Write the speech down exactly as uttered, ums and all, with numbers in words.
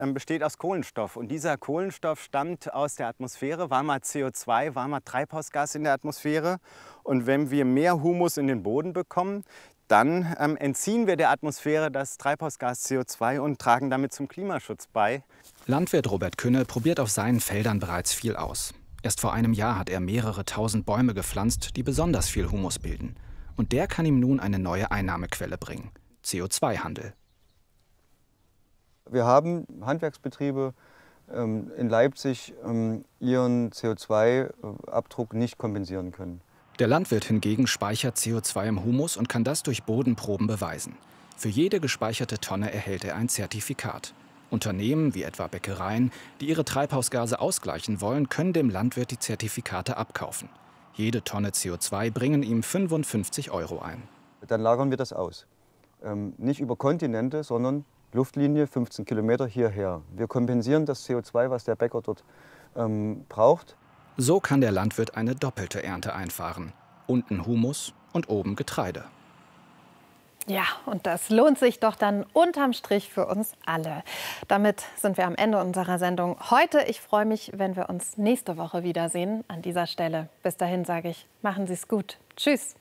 ähm, besteht aus Kohlenstoff. Und dieser Kohlenstoff stammt aus der Atmosphäre, war mal C O zwei, war mal Treibhausgas in der Atmosphäre. Und wenn wir mehr Humus in den Boden bekommen, dann ähm, entziehen wir der Atmosphäre das Treibhausgas C O zwei und tragen damit zum Klimaschutz bei. Landwirt Robert Künne probiert auf seinen Feldern bereits viel aus. Erst vor einem Jahr hat er mehrere tausend Bäume gepflanzt, die besonders viel Humus bilden. Und der kann ihm nun eine neue Einnahmequelle bringen: C O zwei Handel. Wir haben Handwerksbetriebe ähm, in Leipzig ähm, ihren C O zwei Abdruck nicht kompensieren können. Der Landwirt hingegen speichert C O zwei im Humus und kann das durch Bodenproben beweisen. Für jede gespeicherte Tonne erhält er ein Zertifikat. Unternehmen, wie etwa Bäckereien, die ihre Treibhausgase ausgleichen wollen, können dem Landwirt die Zertifikate abkaufen. Jede Tonne C O zwei bringen ihm fünfundfünfzig Euro ein. Dann lagern wir das aus. Ähm, nicht über Kontinente, sondern Luftlinie fünfzehn Kilometer hierher. Wir kompensieren das C O zwei, was der Bäcker dort ähm, braucht. So kann der Landwirt eine doppelte Ernte einfahren. Unten Humus und oben Getreide. Ja, und das lohnt sich doch dann unterm Strich für uns alle. Damit sind wir am Ende unserer Sendung heute. Ich freue mich, wenn wir uns nächste Woche wiedersehen an dieser Stelle. Bis dahin sage ich, machen Sie es gut. Tschüss.